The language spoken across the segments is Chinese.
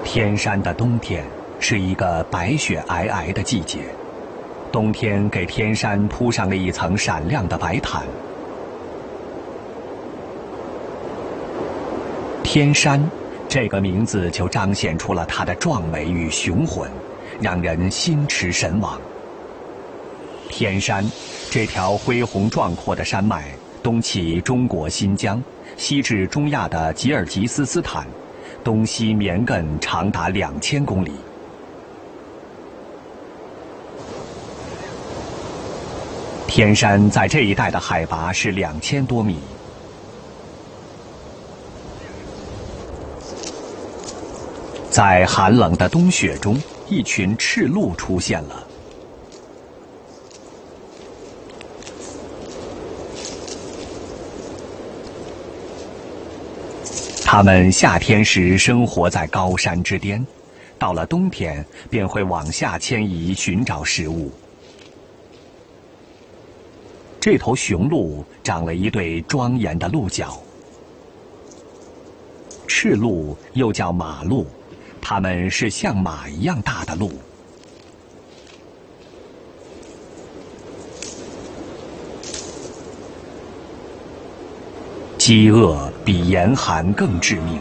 天山的冬天是一个白雪皑皑的季节，冬天给天山铺上了一层闪亮的白毯。天山这个名字就彰显出了它的壮美与雄浑，让人心驰神往。天山这条恢宏壮阔的山脉，东起中国新疆，西至中亚的吉尔吉斯斯坦，东西绵亘长达2000公里。天山在这一带的海拔是2000多米。在寒冷的冬雪中，一群赤鹿出现了。它们夏天时生活在高山之巅，到了冬天便会往下迁移寻找食物。这头雄鹿长了一对庄严的鹿角。赤鹿又叫马鹿，它们是像马一样大的鹿。饥饿比严寒更致命。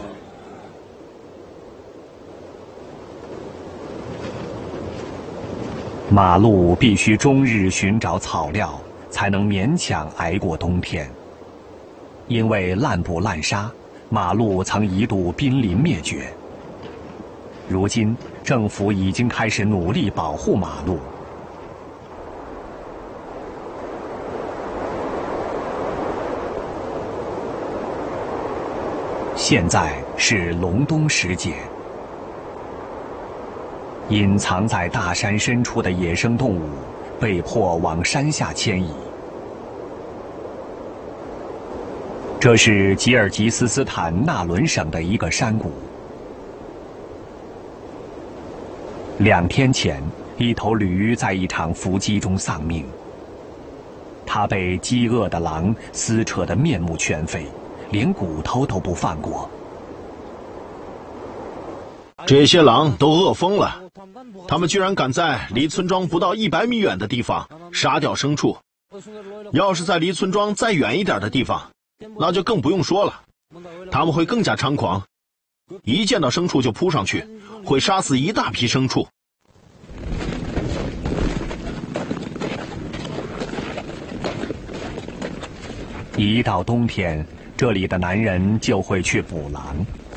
马鹿必须终日寻找草料，才能勉强挨过冬天。因为滥捕滥杀，马鹿曾一度濒临灭绝。如今，政府已经开始努力保护马鹿。现在是隆冬时节，隐藏在大山深处的野生动物被迫往山下迁移。这是吉尔吉斯斯坦纳伦省的一个山谷。2天前，一头驴在一场伏击中丧命。它被饥饿的狼撕扯得面目全非，连骨头都不放过。 这些狼都饿疯了，他们居然敢在离村庄不到100米远的地方杀掉牲畜。要是在离村庄再远一点的地方，那就更不用说了，他们会更加猖狂，一见到牲畜就扑上去，会杀死一大批牲畜。 一到冬天，这里的男人就会去捕狼。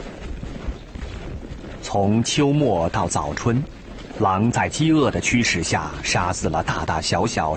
从秋末到早春，狼在饥饿的驱使下，杀死了大大小小